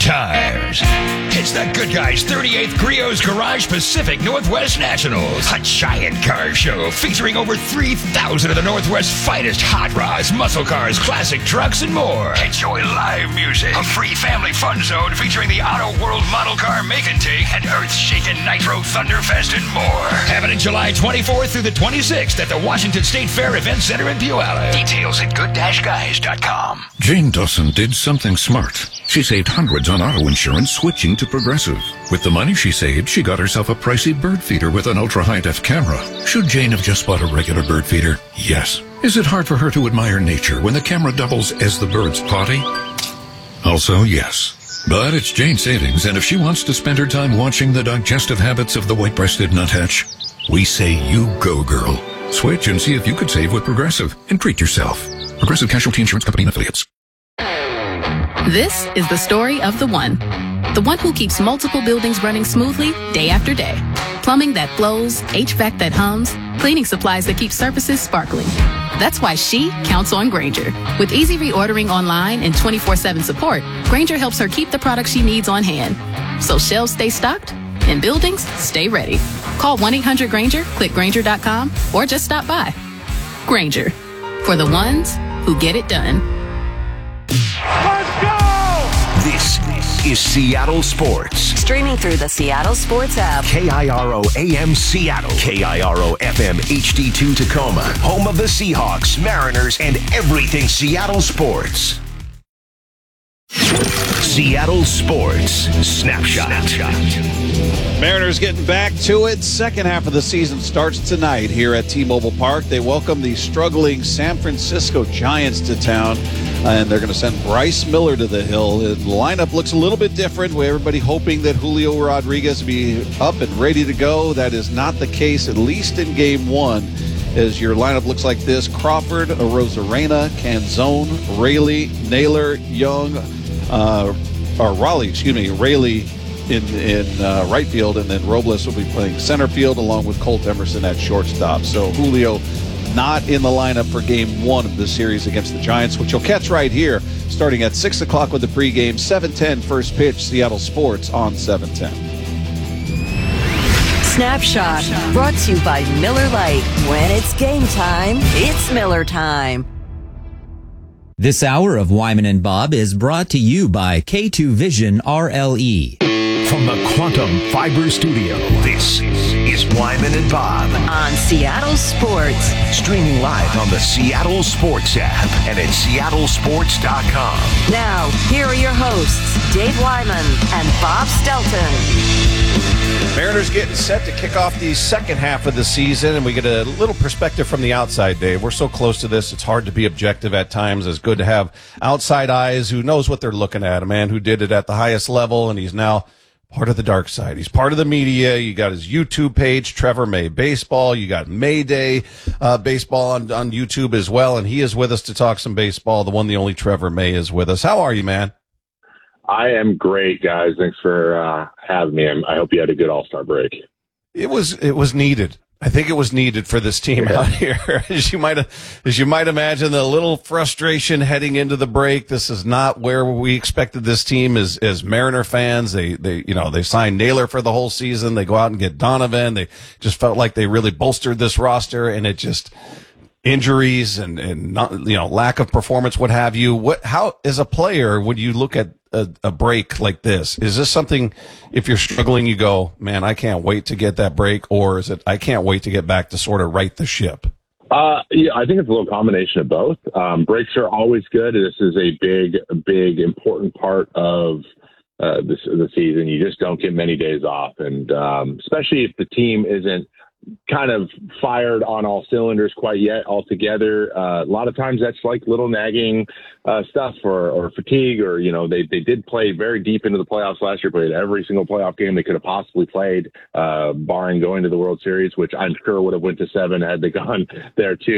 times. It's the Good Guys 38th Griot's Garage Pacific Northwest Nationals, a giant car show featuring over 3,000 of the Northwest's finest hot rods, muscle cars, classic trucks, and more. Enjoy live music, a free family fun zone featuring the Auto World Model Car Make and Take, and Earth-Shaking Nitro Thunderfest, and more. Happening July 24th through the 26th at the Washington State Fair Event Center in Puyallup. Details at good-guys.com. Jane Dawson did something smart. She saved hundreds on auto insurance switching to Progressive. With the money she saved, she got herself a pricey bird feeder with an ultra-high-def camera. Should Jane have just bought a regular bird feeder? Yes. Is it hard for her to admire nature when the camera doubles as the bird's potty? Also, yes. But it's Jane's savings, and if she wants to spend her time watching the digestive habits of the white-breasted nuthatch, we say you go, girl. Switch and see if you could save with Progressive and treat yourself. Progressive Casualty Insurance Company and Affiliates. This is the story of the one who keeps multiple buildings running smoothly day after day. Plumbing that flows, HVAC that hums, cleaning supplies that keep surfaces sparkling. That's why she counts on Grainger. With easy reordering online and 24/7 support, Grainger helps her keep the products she needs on hand. So shelves stay stocked and buildings stay ready. Call 1-800-GRAINGER, click Grainger.com, or just stop by. Grainger, for the ones who get it done. Let's go! This is Seattle Sports. Streaming through the Seattle Sports app. KIRO AM Seattle. KIRO FM HD2 Tacoma. Home of the Seahawks, Mariners, and everything Seattle sports. Seattle Sports Snapshot. Mariners getting back to it. Second half of the season starts tonight here at T-Mobile Park. They welcome the struggling San Francisco Giants to town, and they're going to send Bryce Miller to the hill. The lineup looks a little bit different, with everybody hoping that Julio Rodriguez will be up and ready to go. That is not the case, at least in Game 1, as your lineup looks like this. Crawford, Arozarena, Canzone, Raley, Naylor, Young, Raley in right field, and then Robles will be playing center field along with Colt Emerson at shortstop. So Julio not in the lineup for Game 1 of the series against the Giants, which you'll catch right here starting at 6 o'clock with the pregame. 7:10 first pitch, Seattle Sports on 710. Snapshot, brought to you by Miller Lite. When it's game time, it's Miller time. This hour of Wyman and Bob is brought to you by K2 Vision RLE. From the Quantum Fiber Studio, this is Wyman and Bob On Seattle Sports. Streaming live on the Seattle Sports app and at seattlesports.com. Now, here are your hosts, Dave Wyman and Bob Stelton. Mariners getting set to kick off the second half of the season, and we get a little perspective from the outside, Dave. We're so close to this, it's hard to be objective at times. It's good to have outside eyes who knows what they're looking at. A man who did it at the highest level, and he's now part of the dark side. He's part of the media. You got his YouTube page, Trevor May Baseball. You got Mayday Baseball on YouTube as well, and he is with us to talk some baseball. The one, the only Trevor May is with us. How are you, man? I am great, guys. Thanks for having me. I hope you had a good All-Star break. It was needed. I think it was needed for this team out here. As you might imagine, the little frustration heading into the break. This is not where we expected this team as Mariner fans. They signed Naylor for the whole season. They go out and get Donovan. They just felt like they really bolstered this roster, and it just injuries and not, lack of performance, what have you. How as a player would you look at a break like this? Is this something, if you're struggling, you go, man, I can't wait to get that break, or is it I can't wait to get back to sort of right the ship? Yeah, I think it's a little combination of both. Breaks are always good. This is a big, important part of the season. You just don't get many days off, and especially if the team isn't kind of fired on all cylinders quite yet altogether. A lot of times that's like little nagging stuff or fatigue, or, they did play very deep into the playoffs last year, played every single playoff game they could have possibly played, barring going to the World Series, which I'm sure would have went to 7 had they gone there too.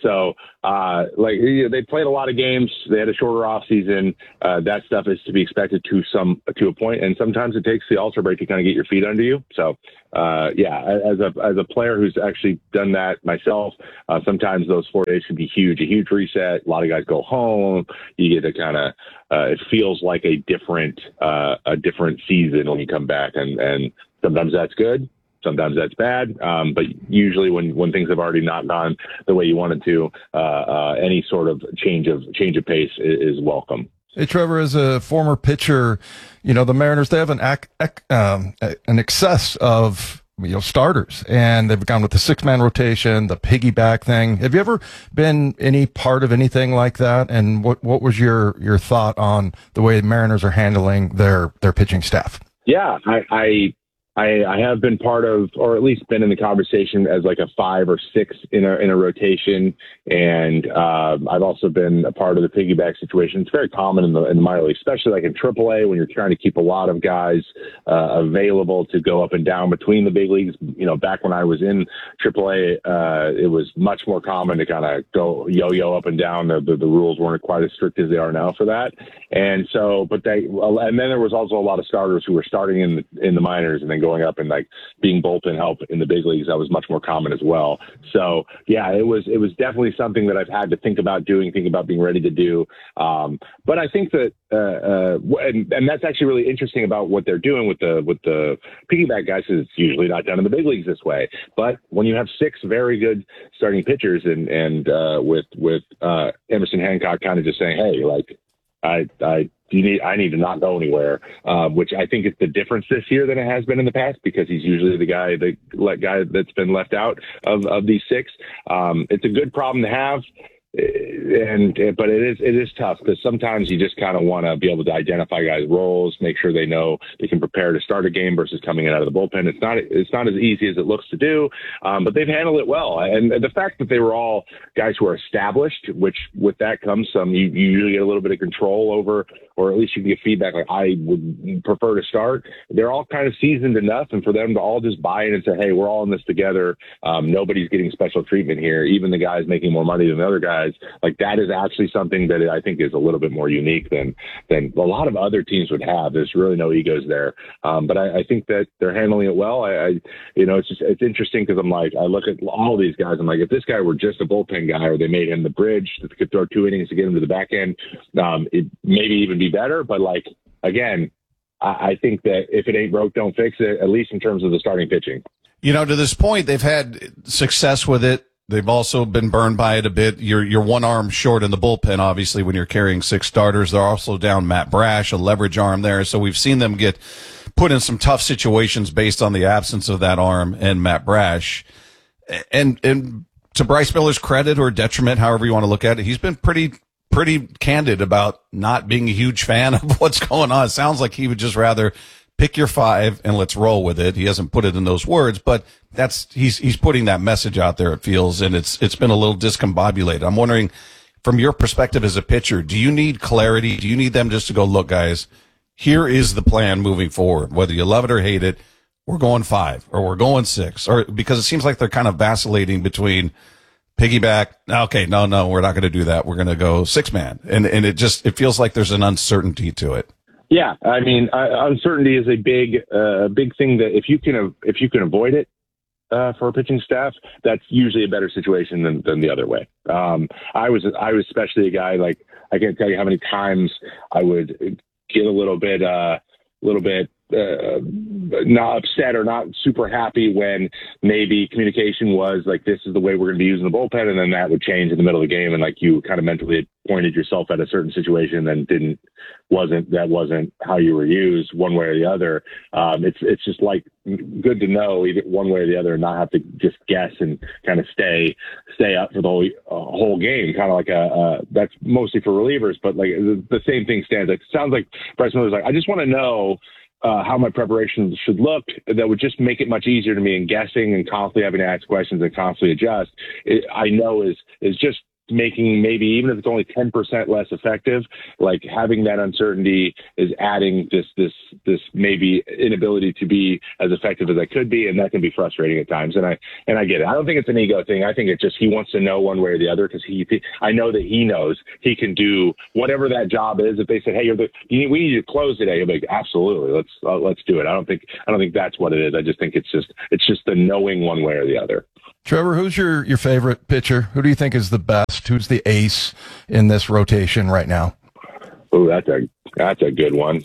So, they played a lot of games. They had a shorter off season. That stuff is to be expected to a point. And sometimes it takes the All-Star break to kind of get your feet under you. So, as a player who's actually done that myself, sometimes those 4 days can be huge, a huge reset. A lot of guys go home. You get to kind of, it feels like a different season when you come back, and sometimes that's good. Sometimes that's bad, but usually when things have already not gone the way you wanted to, any sort of change of pace is welcome. Hey, Trevor, as a former pitcher, the Mariners, they have an excess of starters, and they've gone with the 6-man rotation, the piggyback thing. Have you ever been any part of anything like that? And what was your thought on the way the Mariners are handling their pitching staff? Yeah, I have been part of, or at least been in the conversation as like a 5 or 6 in a rotation, and I've also been a part of the piggyback situation. It's very common in the minor league, especially like in AAA when you're trying to keep a lot of guys available to go up and down between the big leagues. Back when I was in AAA, it was much more common to kind of go yo-yo up and down. The rules weren't quite as strict as they are now for that, and so, and then there was also a lot of starters who were starting in the minors and then going up and like being bullpen help in the big leagues. That was much more common as well. So yeah, it was definitely something that I've had to think about being ready to do. But I think that, and that's actually really interesting about what they're doing with the piggyback guys, is it's usually not done in the big leagues this way. But when you have 6 very good starting pitchers and with Emerson Hancock kind of just saying, hey, like I need to not go anywhere, which I think is the difference this year than it has been in the past, because he's usually the guy that's been left out of these 6. It's a good problem to have. But it is tough, because sometimes you just kind of want to be able to identify guys' roles, make sure they know they can prepare to start a game versus coming in out of the bullpen. It's not as easy as it looks to do, but they've handled it well. And the fact that they were all guys who are established, which with that comes some, you usually get a little bit of control over, or at least you can get feedback like, I would prefer to start. They're all kind of seasoned enough, and for them to all just buy in and say, hey, we're all in this together. Nobody's getting special treatment here. Even the guys making more money than the other guys. Like, that is actually something that I think is a little bit more unique than a lot of other teams would have. There's really no egos there. But I think that they're handling it well. It's interesting, because I'm like, I look at all these guys. I'm like, if this guy were just a bullpen guy, or they made him the bridge that could throw 2 innings to get him to the back end, it maybe even be better. But like, again, I think that if it ain't broke, don't fix it, at least in terms of the starting pitching. To this point, they've had success with it. They've also been burned by it a bit. You're one arm short in the bullpen, obviously, when you're carrying 6 starters. They're also down Matt Brash, a leverage arm there. So we've seen them get put in some tough situations based on the absence of that arm and Matt Brash. And to Bryce Miller's credit, or detriment, however you want to look at it, he's been pretty candid about not being a huge fan of what's going on. It sounds like he would just rather pick your 5 and let's roll with it. He hasn't put it in those words, but he's putting that message out there, it feels, and it's been a little discombobulated. I'm wondering, from your perspective as a pitcher, do you need clarity? Do you need them just to go, look, guys, here is the plan moving forward. Whether you love it or hate it, we're going 5 or we're going 6, or because it seems like they're kind of vacillating between piggyback. Okay, no, we're not going to do that. We're going to go 6-man. And it feels like there's an uncertainty to it. Yeah, I mean, uncertainty is a big thing that if you can avoid it for a pitching staff, that's usually a better situation than the other way. I was especially a guy, like, I can't tell you how many times I would get a little bit not upset or not super happy when maybe communication was like, this is the way we're going to be using the bullpen, and then that would change in the middle of the game, and like you kind of mentally had pointed yourself at a certain situation and that wasn't how you were used one way or the other. It's just like good to know either one way or the other and not have to just guess and kind of stay up for the whole game. Kind of like that's mostly for relievers, but like the same thing stands. It sounds like Bryce Miller's like, I just want to know how my preparation should look. That would just make it much easier to me in guessing and constantly having to ask questions and constantly adjust. I know is just making maybe, even if it's only 10% less effective, like having that uncertainty is adding this maybe inability to be as effective as I could be. And that can be frustrating at times. And I get it. I don't think it's an ego thing. I think it's just, he wants to know one way or the other, because I know that he knows he can do whatever that job is. If they said, hey, we need you to close today, he'll be like, absolutely, let's do it. I don't think that's what it is. I just think it's just the knowing one way or the other. Trevor, who's your favorite pitcher? Who do you think is the best? Who's the ace in this rotation right now? Oh, that's a good one.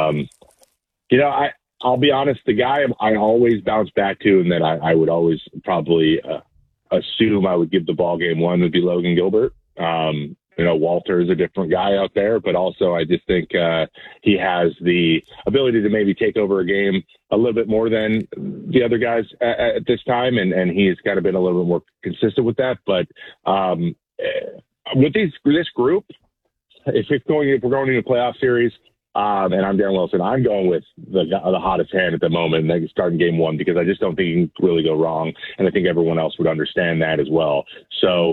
I'll be honest, the guy I always bounce back to, and that I would always probably assume I would give the ball game one, would be Logan Gilbert. Walter is a different guy out there, but also I just think he has the ability to maybe take over a game a little bit more than the other guys at this time, and he's kind of been a little bit more consistent with that. But with this group, if we're going into a playoff series, and I'm Darren Wilson, I'm going with the hottest hand at the moment, and starting game one, because I just don't think you can really go wrong, and I think everyone else would understand that as well. So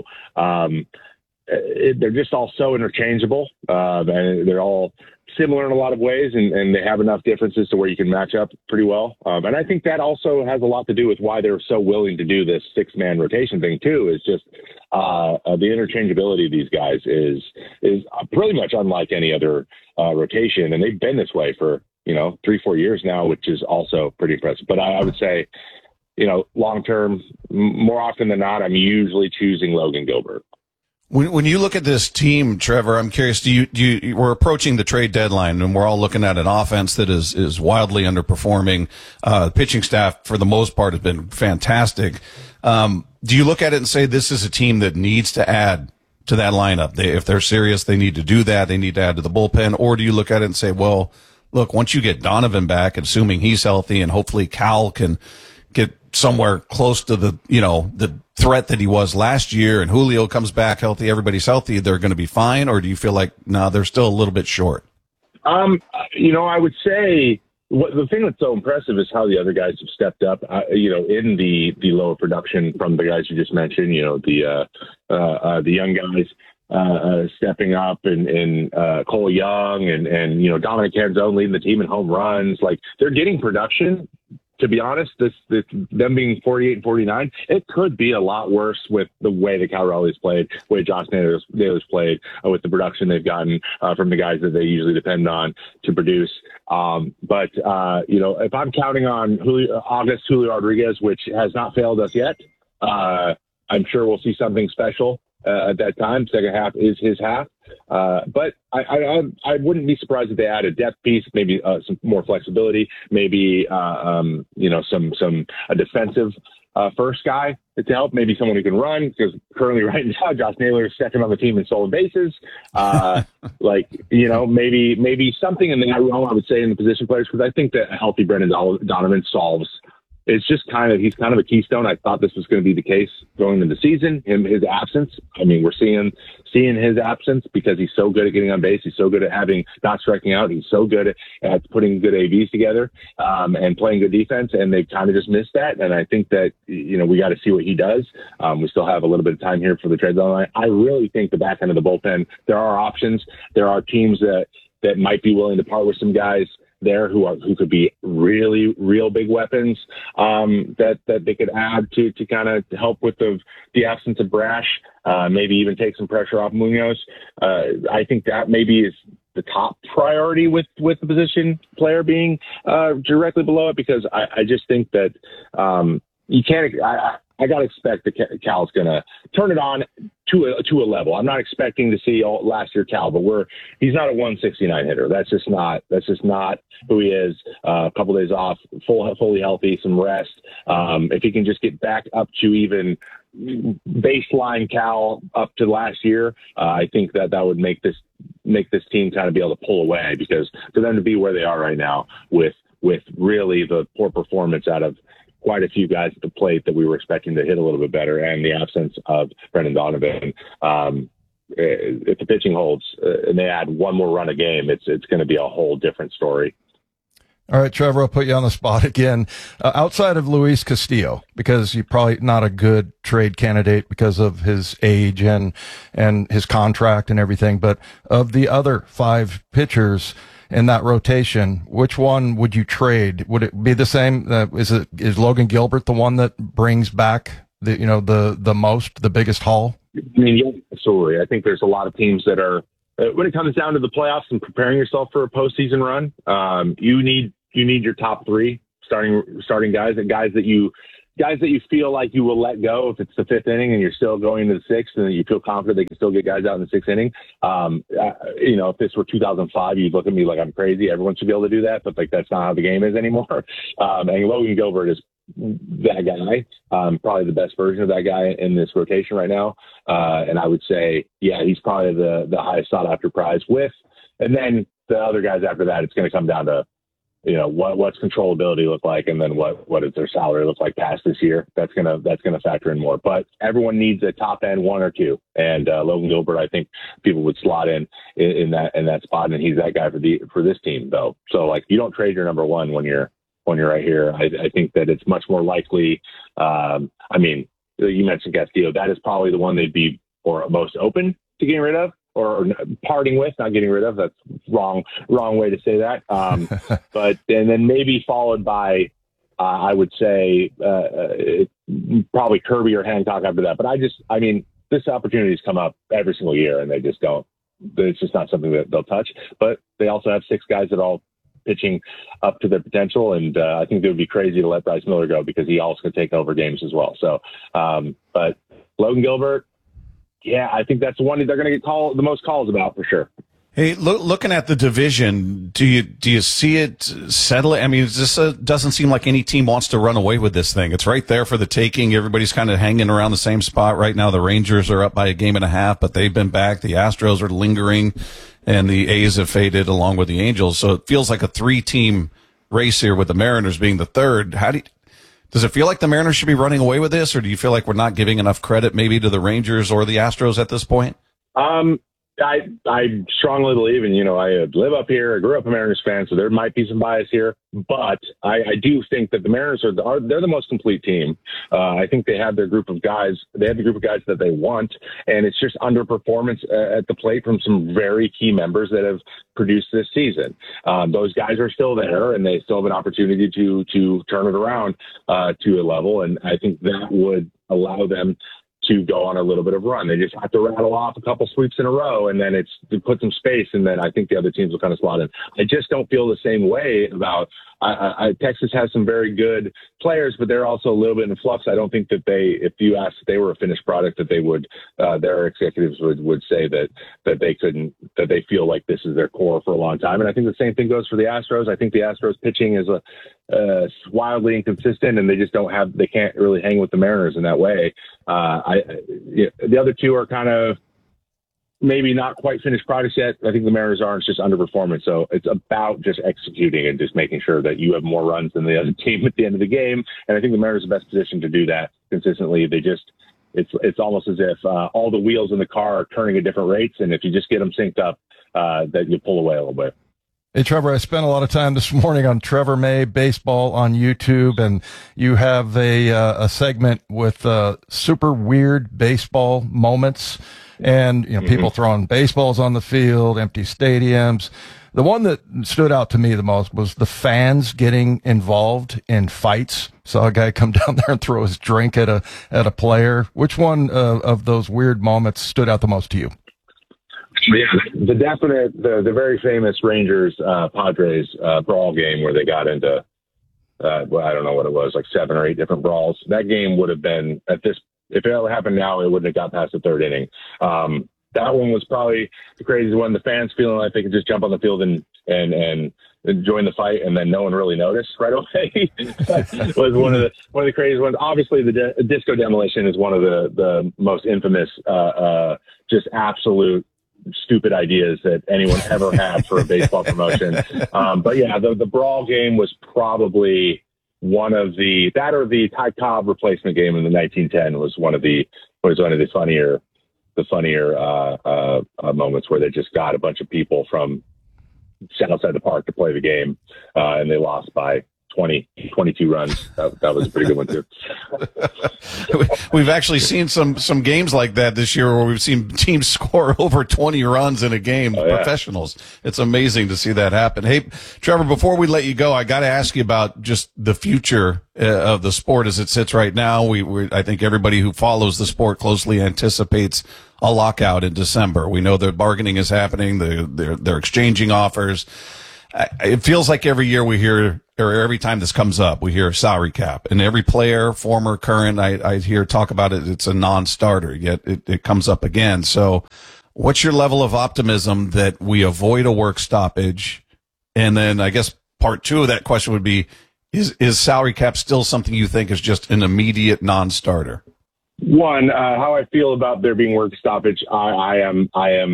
they're just all so interchangeable, and they're all similar in a lot of ways, and they have enough differences to where you can match up pretty well. And I think that also has a lot to do with why they're so willing to do this 6-man rotation thing too, is just the interchangeability of these guys is pretty much unlike any other rotation. And they've been this way for, 3-4 years now, which is also pretty impressive. But I would say, long term, more often than not, I'm usually choosing Logan Gilbert. When you look at this team, Trevor, I'm curious, we're approaching the trade deadline, and we're all looking at an offense that is wildly underperforming. The pitching staff, for the most part, has been fantastic. Do you look at it and say this is a team that needs to add to that lineup? If they're serious, they need to do that. They need to add to the bullpen. Or do you look at it and say, well, look, once you get Donovan back, assuming he's healthy, and hopefully Cal can get somewhere close to the threat that he was last year, and Julio comes back healthy, everybody's healthy, they're going to be fine? Or do you feel like, no, they're still a little bit short? I would say the thing that's so impressive is how the other guys have stepped up, in the lower production from the guys you just mentioned, the young guys stepping up, and Cole Young and Dominic Canzone leading the team in home runs. Like, they're getting production. To be honest, them being 48 and 49, it could be a lot worse with the way that Cal Raleigh's played, the way Josh Naylor's played, with the production they've gotten from the guys that they usually depend on to produce. But if I'm counting on Julio Rodriguez, which has not failed us yet, I'm sure we'll see something special at that time. Second half is his half. But I wouldn't be surprised if they add a depth piece, maybe some more flexibility, maybe a defensive first guy to help, maybe someone who can run, because currently right now Josh Naylor is second on the team in stolen bases. Maybe something in that realm, I would say, in the position players, because I think that a healthy Brendan Donovan solves. It's just he's kind of a keystone. I thought this was going to be the case going into the season. His absence, we're seeing his absence because he's so good at getting on base. He's so good at not striking out. He's so good at putting good ABs together and playing good defense. And they kind of just missed that. And I think that, we got to see what he does. We still have a little bit of time here for the trade deadline. I really think the back end of the bullpen, there are options. There are teams that might be willing to part with some guys there who could be really real big weapons that they could add to kind of help with the absence of Brash, maybe even take some pressure off Munoz. I think that maybe is the top priority with the position player being directly below it, because I just think that you can't. I got to expect that Cal's going to turn it on to a level. I'm not expecting to see last year Cal, but he's not a 169 hitter. That's just not who he is. A couple of days off, fully healthy, some rest. If he can just get back up to even baseline Cal up to last year, I think that would make this team kind of be able to pull away, because for them to be where they are right now with really the poor performance out of quite a few guys at the plate that we were expecting to hit a little bit better, and the absence of Brendan Donovan. If the pitching holds and they add one more run a game, it's going to be a whole different story. All right, Trevor, I'll put you on the spot again. Outside of Luis Castillo, because you're probably not a good trade candidate because of his age and his contract and everything, but of the other 5 pitchers in that rotation, which one would you trade? Would it be the same? Is Logan Gilbert the one that brings back the biggest haul? I mean, yeah, absolutely. I think there's a lot of teams that are, when it comes down to the playoffs and preparing yourself for a postseason run, you need your top 3 starting guys, and guys that you feel like you will let go if it's the 5th inning and you're still going to the 6th, and you feel confident they can still get guys out in the 6th inning. If this were 2005, you'd look at me like I'm crazy. Everyone should be able to do that, but that's not how the game is anymore. And Logan Gilbert is that guy, probably the best version of that guy in this rotation right now. And I would say, yeah, he's probably the highest sought after prize and then the other guys after that, it's going to come down to, what's controllability look like, and then what does their salary look like past this year? That's gonna factor in more. But everyone needs a top end 1 or 2, and Logan Gilbert, I think people would slot in that spot, and he's that guy for this team though. So you don't trade your number 1 when you're right here. I think that it's much more likely. You mentioned Castillo. That is probably the one they'd be most open to getting rid of. Or parting with, not getting rid of. That's wrong way to say that. But and then maybe followed by, I would say, probably Kirby or Hancock after that. But this opportunities come up every single year, and they just don't. It's just not something that they'll touch. But they also have 6 guys that are all pitching up to their potential, and I think it would be crazy to let Bryce Miller go because he also could take over games as well. So, but Logan Gilbert. Yeah, I think that's the one that they're going to get the most calls about for sure. Hey, looking at the division, do you see it settling? I mean, this doesn't seem like any team wants to run away with this thing. It's right there for the taking. Everybody's kind of hanging around the same spot right now. The Rangers are up by 1.5 games, but they've been back. The Astros are lingering, and the A's have faded along with the Angels. So it feels like a 3-team race here with the Mariners being the 3rd. Does it feel like the Mariners should be running away with this, or do you feel like we're not giving enough credit maybe to the Rangers or the Astros at this point? I strongly believe, and I live up here. I grew up a Mariners fan, so there might be some bias here. But I do think that the Mariners they're the most complete team. I think they have their group of guys. They have the group of guys that they want, and it's just underperformance at the plate from some very key members that have produced this season. Those guys are still there, and they still have an opportunity to turn it around to a level, and I think that would allow them to go on a little bit of run. They just have to rattle off a couple sweeps in a row, and then it's to put some space, and then I think the other teams will kind of slot in. I just don't feel the same way about Texas has some very good players, but they're also a little bit in flux. I don't think that if you asked if they were a finished product, that they would, their executives would say that they feel like this is their core for a long time. And I think the same thing goes for the Astros. I think the Astros pitching is wildly inconsistent, and they can't really hang with the Mariners in that way. The other two are kind of maybe not quite finished products yet. I think the Mariners aren't, just underperforming. So it's about just executing and just making sure that you have more runs than the other team at the end of the game. And I think the Mariners are the best position to do that consistently. It's almost as if all the wheels in the car are turning at different rates. And if you just get them synced up, that you pull away a little bit. Hey, Trevor, I spent a lot of time this morning on Trevor May Baseball on YouTube, and you have a segment with super weird baseball moments. And, people throwing baseballs on the field, empty stadiums. The one that stood out to me the most was the fans getting involved in fights. Saw a guy come down there and throw his drink at a player. Which one of those weird moments stood out the most to you? Yeah, the very famous Rangers Padres brawl game where they got into, I don't know what it was, like 7 or 8 different brawls. That game would have been if it ever happened now, it wouldn't have got past the 3rd inning. That one was probably the craziest one. The fans feeling like they could just jump on the field and join the fight, and then no one really noticed right away. was one of the craziest ones. Obviously, the disco demolition is one of the most infamous, just absolute stupid ideas that anyone ever had for a baseball promotion. But yeah, the brawl game was probably one of the Ty Cobb replacement game in the 1910 was one of the funnier moments where they just got a bunch of people from sat outside the park to play the game, and they lost by 22 runs. That was a pretty good one too. We've actually seen some games like that this year where we've seen teams score over 20 runs in a game, professionals. It's amazing to see that happen. Hey, Trevor, before we let you go, I got to ask you about just the future of the sport as it sits right now. I think everybody who follows the sport closely anticipates a lockout in December. We know the bargaining is happening. They're exchanging offers. It feels like every year we hear, or every time this comes up, we hear salary cap, and every player, former, current, I hear talk about it. It's a non-starter, yet it comes up again. So what's your level of optimism that we avoid a work stoppage? And then I guess part two of that question would be, is salary cap still something you think is just an immediate non-starter? One, how I feel about there being work stoppage, I am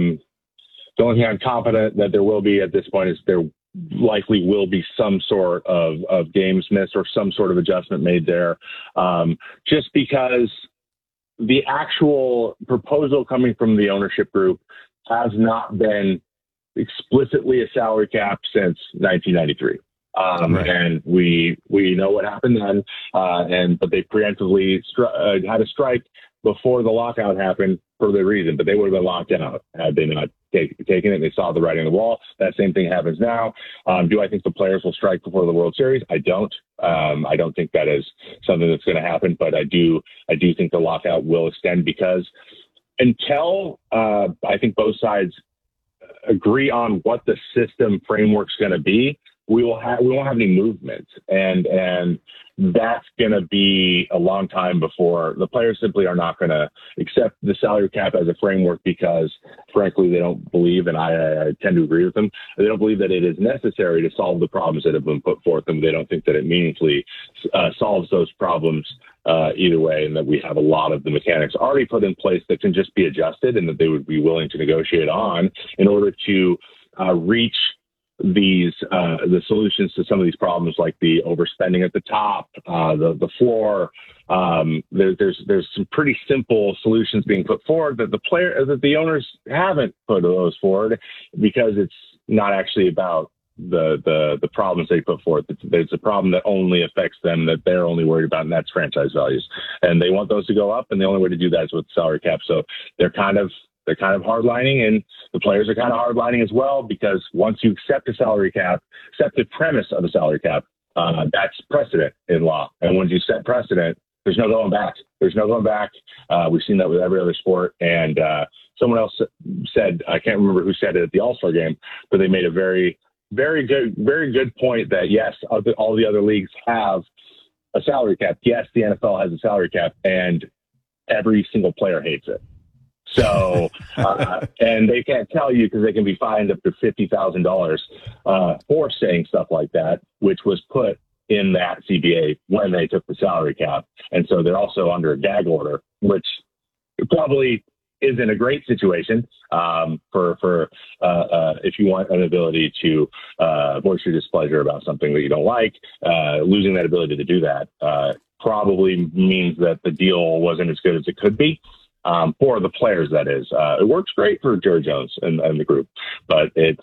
the only thing I'm confident that there will be at this point is there likely will be some sort of games missed or some sort of adjustment made there. Just because the actual proposal coming from the ownership group has not been explicitly a salary cap since 1993. Right. And we know what happened then, but they preemptively had a strike before the lockout happened for the reason, but they would have been locked out had they not taken it. They saw the writing on the wall. That same thing happens now. Do I think the players will strike before the World Series? I don't. I don't think that is something that's going to happen, but I do think the lockout will extend because until I think both sides agree on what the system framework's going to be, we won't have any movement, and that's going to be a long time before the players simply are not going to accept the salary cap as a framework because, frankly, they don't believe, and I tend to agree with them, they don't believe that it is necessary to solve the problems that have been put forth, and they don't think that it meaningfully solves those problems either way, and that we have a lot of the mechanics already put in place that can just be adjusted and that they would be willing to negotiate on in order to reach the solutions to some of these problems, like the overspending at the top, the floor. There's some pretty simple solutions being put forward that the owners haven't put those forward because it's not actually about the problems they put forth. It's a problem that only affects them, that they're only worried about, and that's franchise values. And they want those to go up, and the only way to do that is with salary cap. So they're kind of hardlining, and the players are kind of hardlining as well, because once you accept a salary cap, accept the premise of a salary cap, that's precedent in law. And once you set precedent, there's no going back. We've seen that with every other sport. And someone else said, I can't remember who said it at the All-Star game, but they made a very, very good point that yes, all the other leagues have a salary cap. Yes, the NFL has a salary cap, and every single player hates it. So, and they can't tell you because they can be fined up to $50,000 for saying stuff like that, which was put in that CBA when they took the salary cap. And so they're also under a gag order, which probably isn't a great situation for if you want an ability to voice your displeasure about something that you don't like. Losing that ability to do that probably means that the deal wasn't as good as it could be. For the players, that is. It works great for Jerry Jones and the group, but it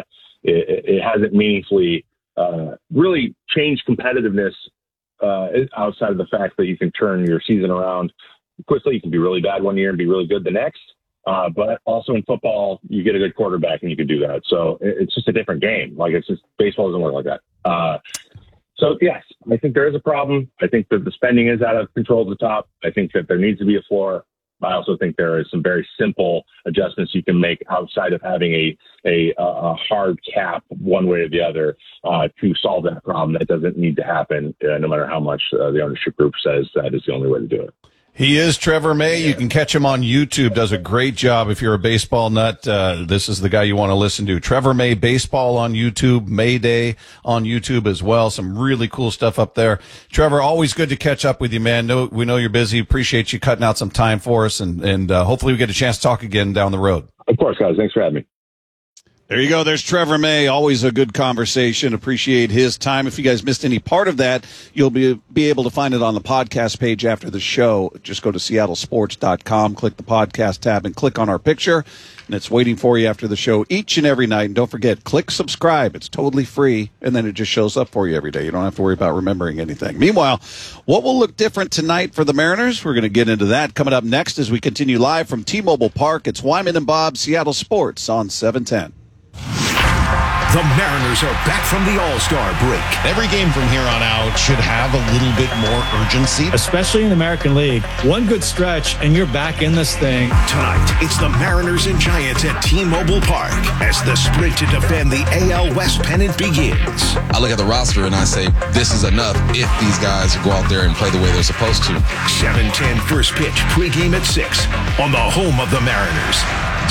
hasn't meaningfully really changed competitiveness outside of the fact that you can turn your season around quickly. You can be really bad one year and be really good the next. But also in football, you get a good quarterback and you can do that. So it's just a different game. Like, it's just, baseball doesn't work like that. So yes, I think there is a problem. I think that the spending is out of control at the top. I think that there needs to be a floor. I also think there is some very simple adjustments you can make outside of having a hard cap one way or the other to solve that problem. That doesn't need to happen no matter how much the ownership group says that is the only way to do it. He is Trevor May. You can catch him on YouTube. Does a great job. If you're a baseball nut, this is the guy you want to listen to. Trevor May Baseball on YouTube, Mayday on YouTube as well. Some really cool stuff up there. Trevor, always good to catch up with you, man. We know you're busy. Appreciate you cutting out some time for us, and hopefully we get a chance to talk again down the road. Of course, guys. Thanks for having me. There you go. There's Trevor May. Always a good conversation. Appreciate his time. If you guys missed any part of that, you'll be able to find it on the podcast page after the show. Just go to seattlesports.com, click the podcast tab, and click on our picture. And it's waiting for you after the show each and every night. And don't forget, click subscribe. It's totally free. And then it just shows up for you every day. You don't have to worry about remembering anything. Meanwhile, what will look different tonight for the Mariners? We're going to get into that coming up next as we continue live from T-Mobile Park. It's Wyman and Bob, Seattle Sports on 710. The Mariners are back from the All-Star break. Every game from here on out should have a little bit more urgency. Especially in the American League. One good stretch, and you're back in this thing. Tonight, it's the Mariners and Giants at T-Mobile Park as the sprint to defend the AL West pennant begins. I look at the roster and I say, this is enough if these guys go out there and play the way they're supposed to. 7:10 first pitch, pregame at 6 on the home of the Mariners.